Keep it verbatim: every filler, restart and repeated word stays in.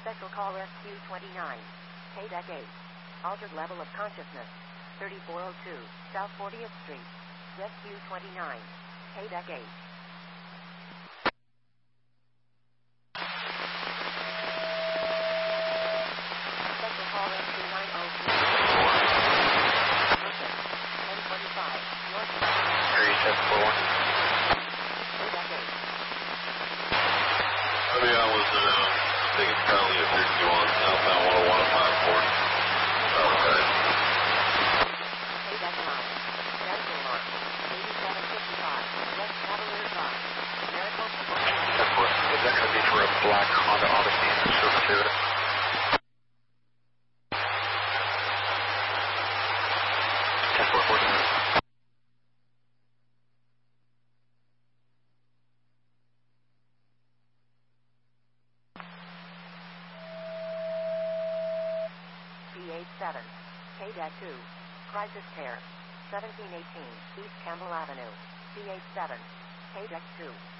Special Call Rescue twenty-nine. K-Deck eight. Altered level of consciousness. thirty-four oh two, South fortieth Street. Rescue twenty-nine. K-Deck eight. Special Call Rescue nine oh three. Purpose. ten twenty-five. North. Area seven four one. K-Deck eight. I mean, I was, uh, taking Charlie at fifty-one, southbound one oh one at five forty. Okay. K-Deck nine. Medical mark. eighty-seven fifty-five. West Cavalier Drive. Maricopa. ten four. Is that going to be for a black Honda Odyssey in the Silver Toyota? ten four four seven. B eighty-seven. K-Deck two. Crisis Care. seventeen eighteen East Campbell Avenue. B eighty-seven. K-Deck two.